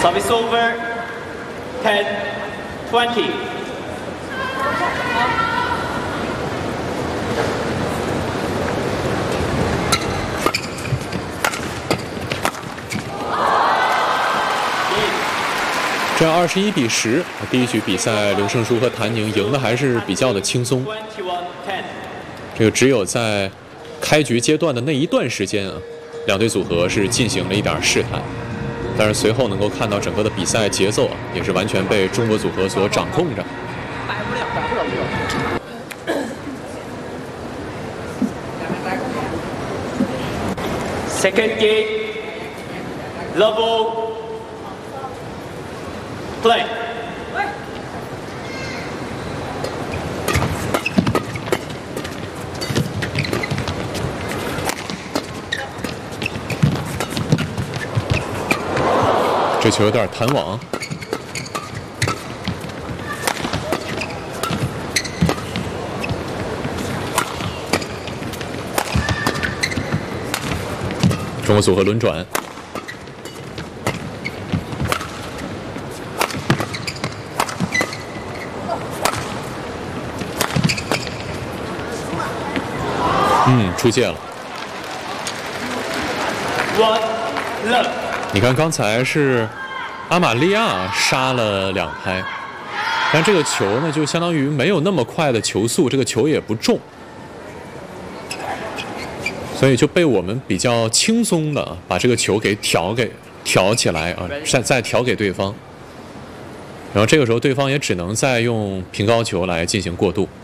Service over. 10, 20. 这样21-10，第一局比赛，刘胜书和谭宁赢的还是比较的轻松。这个只有在开局阶段的那一段时间啊，两队组合是进行了一点试探，但是随后能够看到整个的比赛节奏啊，也是完全被中国组合所掌控着。 Second game, level, play. 这球有点弹网，中国组合轮转，出界了。 One, love. 你看，刚才是阿玛利亚杀了2拍，但这个球呢，就相当于没有那么快的球速，这个球也不重，所以就被我们比较轻松的把这个球给挑起来啊，再挑给对方，然后这个时候对方也只能再用平高球来进行过渡。